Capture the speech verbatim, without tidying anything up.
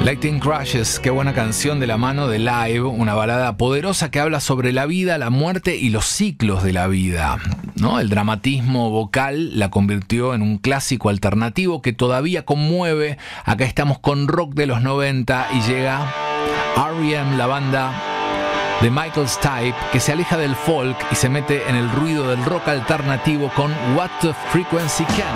Lighting Crashes, qué buena canción de la mano de Live, una balada poderosa que habla sobre la vida, la muerte y los ciclos de la vida, ¿no? El dramatismo vocal la convirtió en un clásico alternativo que todavía conmueve. Acá estamos con rock de los noventa y llega R E M, la banda de Michael Stipe, que se aleja del folk y se mete en el ruido del rock alternativo con What the Frequency Can.